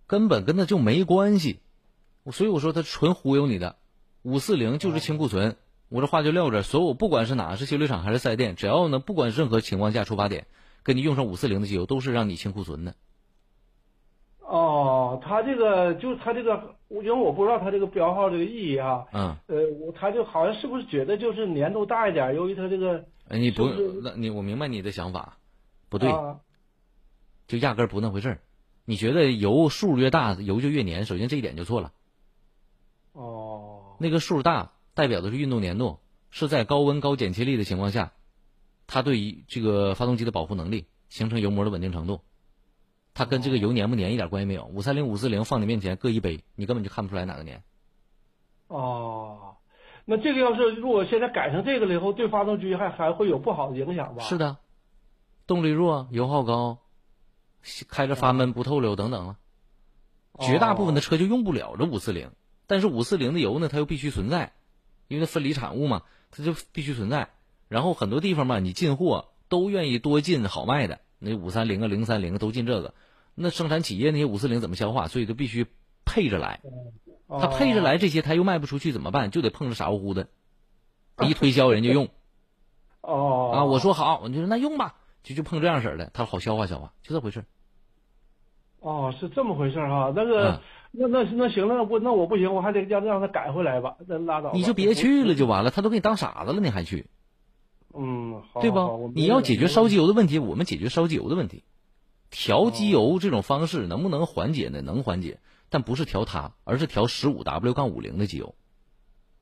根本跟它就没关系。所以我说它纯忽悠你的。540就是清库存，我这话就撂这，所有不管是哪是修理厂还是4S店，只要呢不管任何情况下出发点跟你用上540的机油，都是让你清库存的。 哦，他这个就是他这个，因为我不知道他这个标号这个意义啊。他就好像是不是觉得就是粘度大一点，由于他这个。 你不，我明白你的想法，不对，就压根儿不那回事儿。你觉得油数越大，油就越粘，首先这一点就错了。那个数大代表的是运动粘度，是在高温高剪切力的情况下，它对于这个发动机的保护能力，形成油膜的稳定程度。它跟这个油粘不粘一点关系没有。530、540放你面前各一杯，你根本就看不出来哪个粘。 那这个要是如果现在改成这个了以后，对发动机还会有不好的影响吧？ 是的，动力弱，油耗高，开着发闷不透溜等等了。绝大部分的车就用不了这540，但是540的油呢，它又必须存在，因为它分离产物嘛，它就必须存在。然后很多地方嘛，你进货都愿意多进好卖的，那530啊、030都进这个。那生产企业那些540怎么消化？所以就必须配着来。他配着来这些，他又卖不出去怎么办？就得碰着傻乎乎的，一推销人就用。我说好，你就说那用吧，就碰这样式的，他好消化消化，就这回事。 是这么回事哈。那个，那行了，那我不行，我还得让他改回来吧，那拉倒吧。 你就别去了就完了，他都给你当傻子了，你还去？ 好， 对吧？你要解决烧机油的问题，我们解决烧机油的问题。调机油这种方式能不能缓解呢？能缓解，但不是调它，而是调15W-50的机油。